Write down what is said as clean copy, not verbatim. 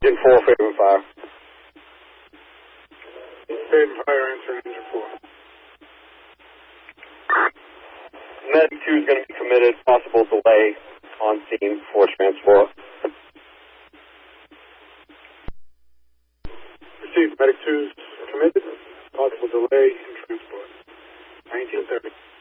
Engine 4, Favorite Fire. Favorite Fire, answer Engine 4. Medic 2 is going to be committed, possible delay on scene for transport. Received. Medic 2's committed, possible delay in transport. 1930.